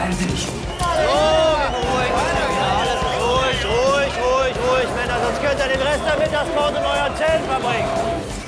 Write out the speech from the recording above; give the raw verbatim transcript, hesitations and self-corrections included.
Bleiben Sie nicht. So, ruhig, alles ist ruhig, ruhig, ruhig, ruhig, Männer, sonst könnt ihr den Rest der Mittagspause in euren Zellen verbringen.